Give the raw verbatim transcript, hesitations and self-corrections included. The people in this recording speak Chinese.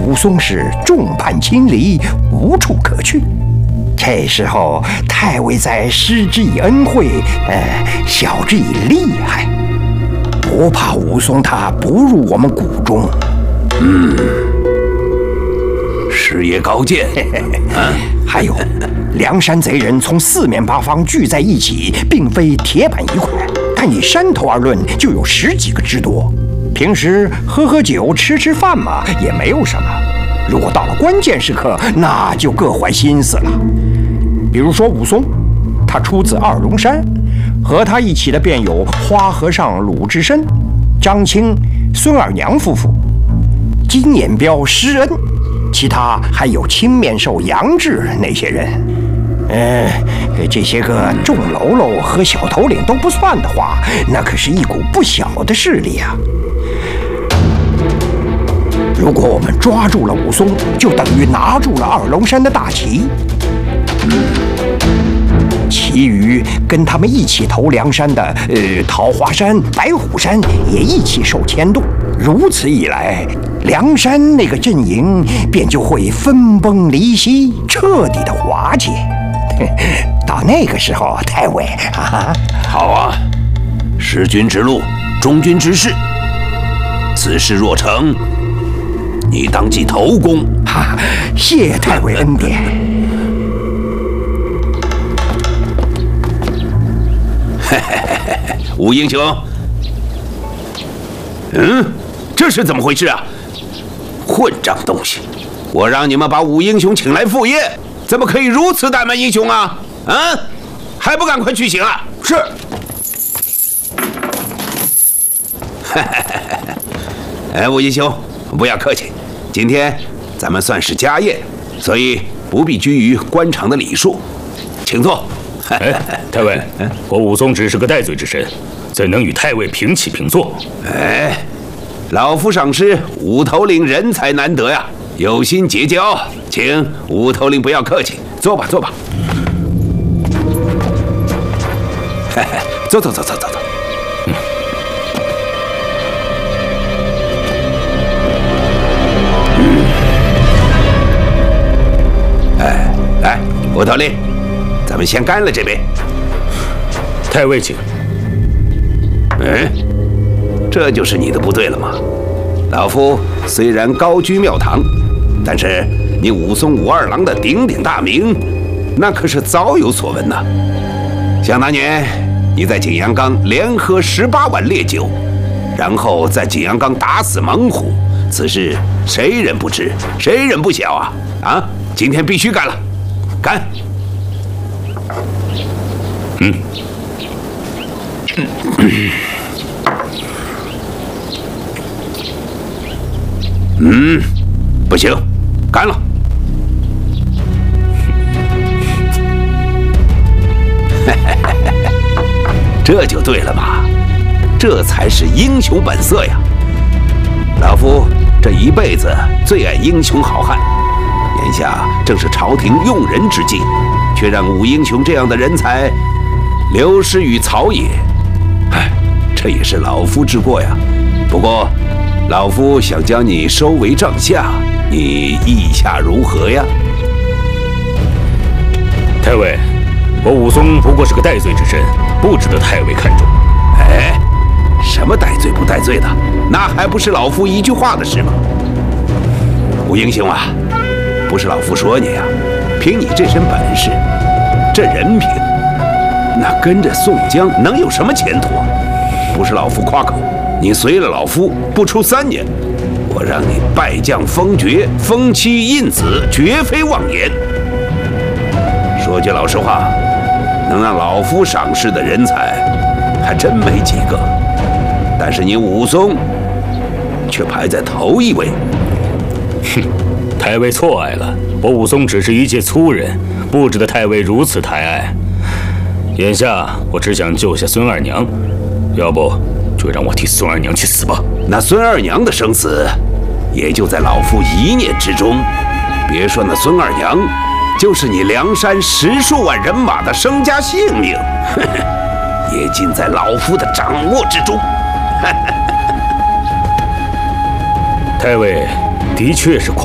武松是众叛亲离，无处可去。这时候，太尉在施之以恩惠，呃，晓之以利害，不怕武松他不入我们谷中。 嗯，师爷高见。 啊，还有，梁山贼人从四面八方聚在一起，并非铁板一块，但以山头而论，就有十几个之多。平时喝喝酒、吃吃饭嘛，也没有什么。如果到了关键时刻，那就各怀心思了。比如说武松，他出自二龙山，和他一起的便有花和尚鲁智深、张青、孙二娘夫妇，金眼彪施恩，其他还有青面兽杨志那些人。呃，这些个众喽喽和小头领都不算的话，那可是一股不小的势力啊。如果我们抓住了武松，就等于拿住了二龙山的大旗。嗯，其余跟他们一起投梁山的，呃，桃花山、白虎山也一起受牵动。如此一来，梁山那个阵营便就会分崩离析，彻底的瓦解。到那个时候，太尉啊， 好啊，识君之路，忠君之事。此事若成，你当记头功。 哈，谢太尉恩典。 嘿嘿嘿嘿，武英雄，嗯，这是怎么回事啊？混账东西！我让你们把武英雄请来赴夜，怎么可以如此怠慢英雄啊？啊，还不赶快去醒啊！ 是。 哎，武英雄，不要客气，今天咱们算是家宴，所以不必拘于官场的礼数，请坐。 哎，太尉，我武松只是个带罪之身，怎能与太尉平起平坐？ 哎，老夫赏识武头领人才难得呀，有心结交，请武头领不要客气，坐吧，坐吧。嘿嘿，坐坐坐坐坐坐。嗯。嗯。哎，来，武头领。咱们先干了这杯。 太尉请。 嗯，这就是你的不对了吗？老夫虽然高居庙堂，但是你武松武二郎的鼎鼎大名，那可是早有所闻呐。想当年你在景阳冈连喝十八碗烈酒，然后在景阳冈打死猛虎，此事谁人不知，谁人不晓啊？啊，今天必须干了，干！ 嗯， 嗯，不行，干了！这就对了嘛，这才是英雄本色呀！老夫这一辈子最爱英雄好汉，眼下正是朝廷用人之际，却让武英雄这样的人才流失于草野，唉，这也是老夫之过呀。不过，老夫想将你收为帐下，你意下如何呀？ 太尉，我武松不过是个带罪之身，不值得太尉看重。 哎，什么带罪不带罪的，那还不是老夫一句话的事吗？武英雄啊，不是老夫说你呀，凭你这身本事，这人品，那跟着宋江能有什么前途？不是老夫夸口，你随了老夫不出三年，我让你败将封爵，封妻印子，绝非妄言。说句老实话，能让老夫赏识的人才，还真没几个。但是你武松，却排在头一位。 哼，太尉错爱了，我武松只是一介粗人，不值得太尉如此抬爱。眼下我只想救下孙二娘，要不就让我替孙二娘去死吧。 那孙二娘的生死，也就在老夫一念之中。别说那孙二娘，就是你梁山十数万人马的身家性命，呵呵，也尽在老夫的掌握之中。 太尉的确是夸